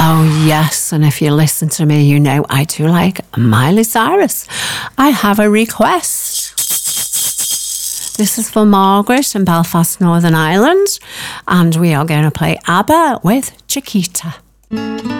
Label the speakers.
Speaker 1: Oh, yes. And if you listen to me, you know I do like Miley Cyrus. I have a request. This is for Margaret in Belfast, Northern Ireland. And we are going to play ABBA with Chiquita.